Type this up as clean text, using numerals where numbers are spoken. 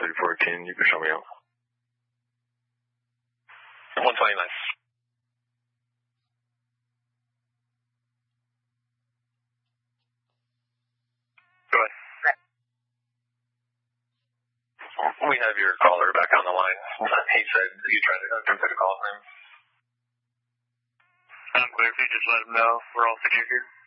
3418, you can show me out. 129. Go ahead. We have your caller back on the line. He said you tried to attempt to call him. I'm clear. If you just let him know, we're all secure here.